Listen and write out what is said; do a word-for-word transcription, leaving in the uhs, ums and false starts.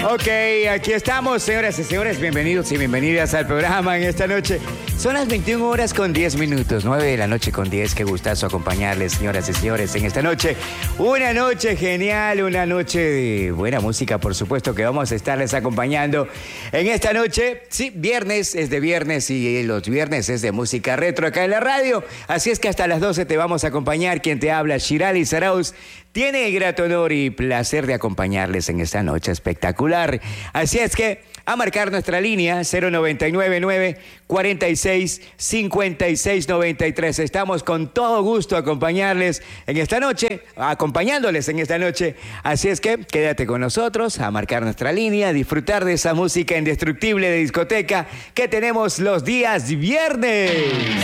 Ok, aquí estamos, señoras y señores, bienvenidos y bienvenidas al programa en esta noche. Son las veintiuna horas con diez minutos, nueve de la noche con diez. Qué gustazo acompañarles, señoras y señores, en esta noche. Una noche genial, una noche de buena música, por supuesto, que vamos a estarles acompañando en esta noche. Sí, viernes es de viernes y los viernes es de música retro acá en la radio. Así es que hasta las doce te vamos a acompañar. Quien te habla, Shirali Zarauz, tiene el grato honor y placer de acompañarles en esta noche espectacular. Así es que a marcar nuestra línea cero noventa y nueve nueve cuarenta y seis cincuenta y seis noventa y tres. Estamos con todo gusto acompañarles en esta noche, acompañándoles en esta noche. Así es que quédate con nosotros a marcar nuestra línea, a disfrutar de esa música indestructible de discoteca que tenemos los días viernes.